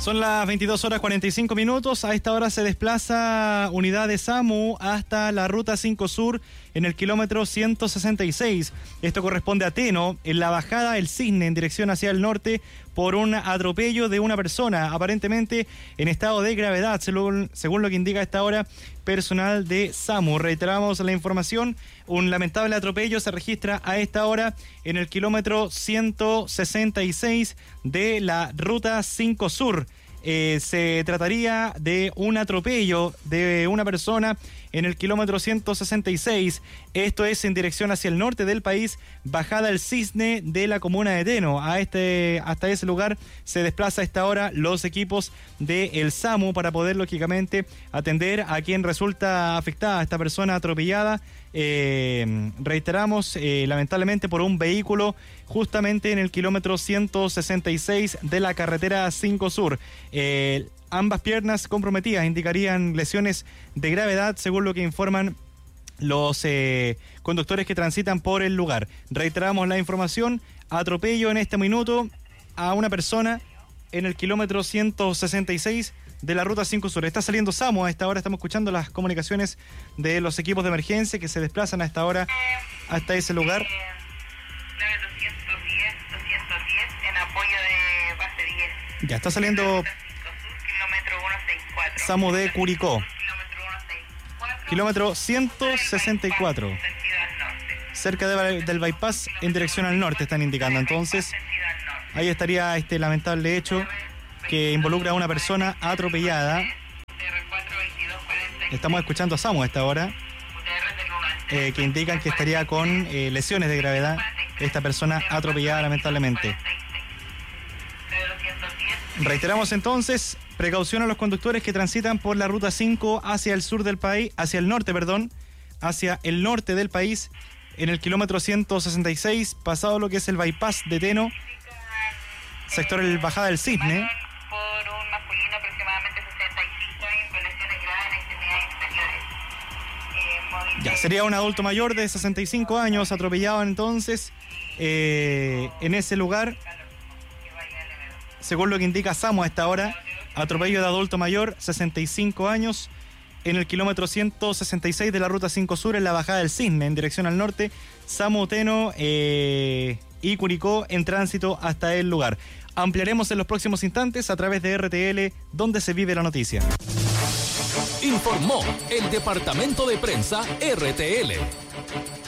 Son las 22:45. A esta hora se desplaza unidad de SAMU hasta la ruta 5 Sur en el kilómetro 166. Esto corresponde a Teno, en la bajada El Cisne en dirección hacia el norte, por un atropello de una persona, aparentemente en estado de gravedad, según lo que indica a esta hora personal de SAMU. Reiteramos la información, un lamentable atropello se registra a esta hora en el kilómetro 166 de la ruta 5 Sur. Se trataría de un atropello de una persona en el kilómetro 166. Esto es en dirección hacia el norte del país, bajada El Cisne de la comuna de Teno. Hasta ese lugar se desplaza a esta hora los equipos del SAMU para poder, lógicamente, atender a quien resulta afectada, esta persona atropellada. Reiteramos, lamentablemente por un vehículo justamente en el kilómetro 166 de la carretera 5 Sur. Ambas piernas comprometidas indicarían lesiones de gravedad, según lo que informan los conductores que transitan por el lugar. Reiteramos la información, atropello en este minuto a una persona en el kilómetro 166 de la ruta 5 Sur. Está saliendo SAMU a esta hora, estamos escuchando las comunicaciones de los equipos de emergencia que se desplazan a esta hora hasta ese lugar. 210 en apoyo de base 10. Ya está saliendo SAMU de Curicó. Kilómetro 164. Cerca del bypass en dirección al norte están indicando. Entonces, ahí estaría este lamentable hecho que involucra a una persona atropellada. Estamos escuchando a SAMU a esta hora, que indican que estaría con lesiones de gravedad esta persona atropellada lamentablemente. Reiteramos entonces, precaución a los conductores que transitan por la ruta 5 hacia el sur del país, hacia el norte del país, en el kilómetro 166, pasado lo que es el bypass de Teno, sector el bajada del Cisne. Por un masculino aproximadamente 65 años con lesiones graves en extremidades inferiores. Ya, sería un adulto mayor de 65 años atropellado entonces en ese lugar, según lo que indica SAMU a esta hora. Atropello de adulto mayor, 65 años, en el kilómetro 166 de la ruta 5 Sur, en la bajada del Cisne, en dirección al norte. SAMU, Teno y Curicó en tránsito hasta el lugar. Ampliaremos en los próximos instantes a través de RTL, donde se vive la noticia. Informó el departamento de prensa RTL.